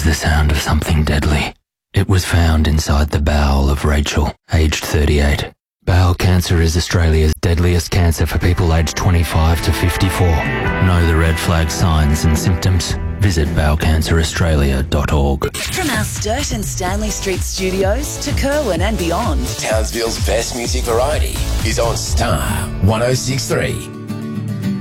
the sound of something deadly. It was found inside the bowel of Rachel, aged 38. Bowel cancer is Australia's deadliest cancer for people aged 25 to 54. Know the red flag signs and symptoms? Visit bowelcanceraustralia.org. From our Sturt and Stanley Street studios to Kerwin and beyond, Townsville's best music variety is on Star 106.3.